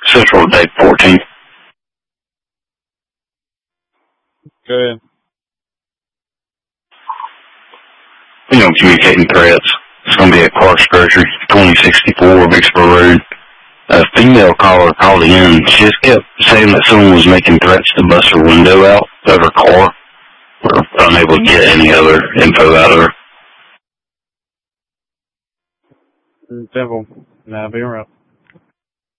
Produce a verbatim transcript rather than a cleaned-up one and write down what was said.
Central Day fourteen. Go ahead. You know, communicating threats. It's going to be at Clark's Grocery, twenty sixty-four Vicksburg Road. A female caller called in. She just kept saying that someone was making threats to bust her window out of her car. We're unable to get any other info out of her. Simple. Now be around.